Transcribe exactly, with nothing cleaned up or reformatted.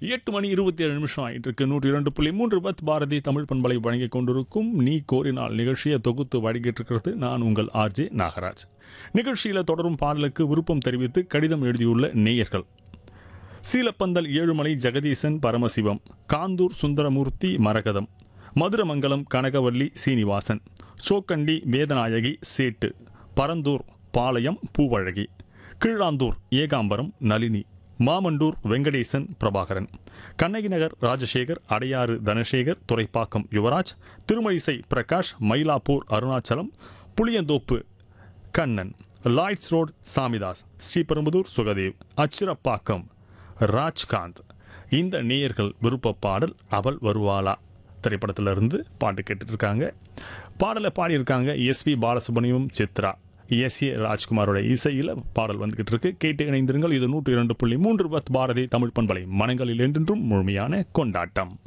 எட்டு மணி இருபத்தி ஏழு நிமிஷம் ஆயிட்டு இருக்கு. நூற்றி இரண்டு புள்ளி மூன்று பத் பாரதி தமிழ் பண்பலை வழங்கிக் கொண்டிருக்கும் நீ கோரினால் நிகழ்ச்சியை தொகுத்து வழங்கிட்டு இருக்கிறது நான் உங்கள் ஆர்ஜே நாகராஜ். நிகழ்ச்சியில் தொடரும் பாடலுக்கு விருப்பம் தெரிவித்து கடிதம் எழுதியுள்ள நேயர்கள்: சீலப்பந்தல் ஏழுமலை ஜெகதீசன் பரமசிவம், காந்தூர் சுந்தரமூர்த்தி மரகதம், மதுரமங்கலம் கனகவல்லி சீனிவாசன், சோக்கண்டி வேதநாயகி சேட்டு, பரந்தூர் பாளையம் பூவழகி, கீழாந்தூர் ஏகாம்பரம் நளினி, மாமண்டூர் வெங்கடேசன் பிரபாகரன், கண்ணகி நகர் ராஜசேகர், அடையாறு தனசேகர், துரைப்பாக்கம் யுவராஜ், திருமழிசை பிரகாஷ், மயிலாப்பூர் அருணாச்சலம், புளியந்தோப்பு கண்ணன், லாய்ட்ஸ் ரோட் சாமிதாஸ், ஸ்ரீபெரும்புதூர் சுகதேவ், அச்சிரப்பாக்கம் ராஜ்காந்த். இந்த நேயர்கள் விருப்ப பாடல் அவள் வருவாளா திரைப்படத்திலிருந்து பாட்டு கேட்டுட்டு இருக்காங்க. பாடலை பாடியிருக்காங்க S we Balasubramaniam, Chitra. S A ராஜ்குமாரோட இசையில் பாடல் வந்துகிட்டு இருக்கு. கேட்டு இணைந்திருங்கள். இது நூற்றி இரண்டு புள்ளி மூன்று பத் பாரதி தமிழ் பண்பலை மனங்களில் என்றென்றும் முழுமையான கொண்டாட்டம்.